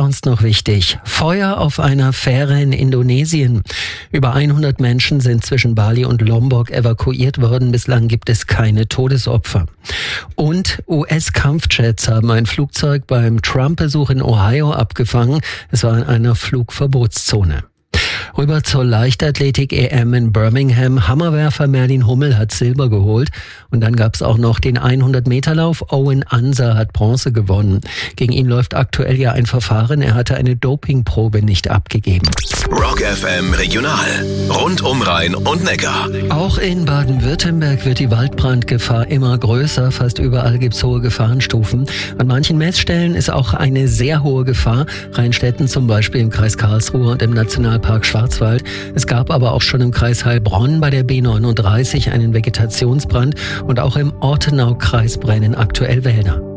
sonst noch wichtig? Feuer auf einer Fähre in Indonesien. Über 100 Menschen sind zwischen Bali und Lombok evakuiert worden. Bislang gibt es keine Todesopfer. Und US-Kampfjets haben ein Flugzeug beim Trump-Besuch in Ohio abgefangen. Es war in einer Flugverbotszone. Rüber zur Leichtathletik-EM in Birmingham. Hammerwerfer Merlin Hummel hat Silber geholt. Und dann gab es auch noch den 100-Meter-Lauf. Owen Anser hat Bronze gewonnen. Gegen ihn läuft aktuell ja ein Verfahren. Er hatte eine Dopingprobe nicht abgegeben. Rock FM Regional. Rund um Rhein und Neckar. Auch in Baden-Württemberg wird die Waldbrandgefahr immer größer. Fast überall gibt es hohe Gefahrenstufen. An manchen Messstellen ist auch eine sehr hohe Gefahr. Rheinstetten zum Beispiel im Kreis Karlsruhe und im Nationalpark Schwarzwald. Es gab aber auch schon im Kreis Heilbronn bei der B39 einen Vegetationsbrand und auch im Ortenau-Kreis brennen aktuell Wälder.